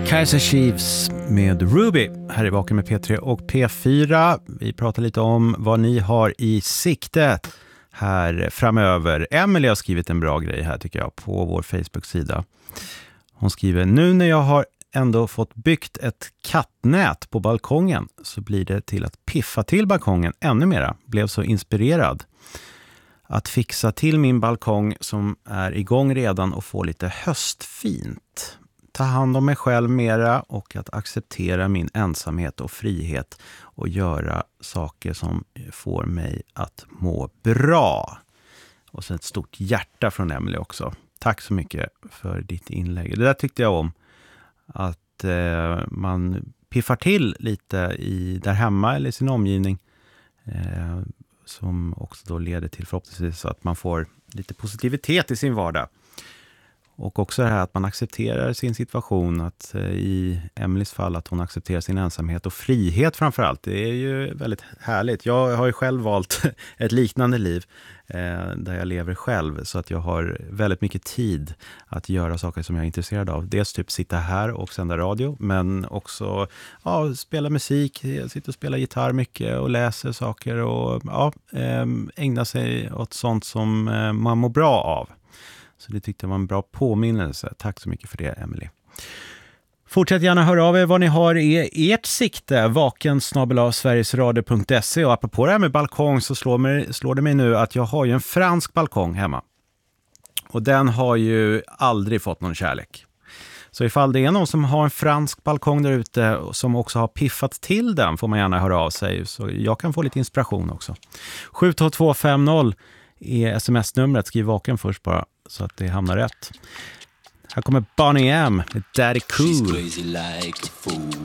Kaiser Chiefs med Ruby här i Vaken med P3 och P4. Vi pratar lite om vad ni har i sikte här framöver. Emily har skrivit en bra grej här tycker jag på vår Facebook-sida. Hon skriver: nu när jag har ändå fått byggt ett kattnät på balkongen så blir det till att piffa till balkongen ännu mera. Blev så inspirerad att fixa till min balkong som är igång redan och få lite höstfint. Ta hand om mig själv mera och att acceptera min ensamhet och frihet och göra saker som får mig att må bra. Och så ett stort hjärta från Emily också. Tack så mycket för ditt inlägg. Det där tyckte jag om. Att man piffar till lite där hemma eller i sin omgivning. Som också då leder till förhoppningsvis att man får lite positivitet i sin vardag. Och också det här att man accepterar sin situation, att i Emelies fall att hon accepterar sin ensamhet och frihet framförallt. Det är ju väldigt härligt. Jag har ju själv valt ett liknande liv där jag lever själv så att jag har väldigt mycket tid att göra saker som jag är intresserad av. Dels typ sitta här och sända radio men också spela musik, sitta och spela gitarr mycket och läsa saker och ägna sig åt sånt som man mår bra av. Så det tyckte jag var en bra påminnelse. Tack så mycket för det, Emily. Fortsätt gärna höra av er vad ni har i ert sikte. vaken@sverigesradio.se. Och apropå det här med balkong så slår det mig nu att jag har ju en fransk balkong hemma. Och den har ju aldrig fått någon kärlek. Så ifall det är någon som har en fransk balkong där ute som också har piffat till den får man gärna höra av sig. Så jag kan få lite inspiration också. 72250 är sms-numret. Skriv Vaken först bara så att det hamnar rätt. Här kommer Bonnie M med Daddy Cool. She's crazy like a fool.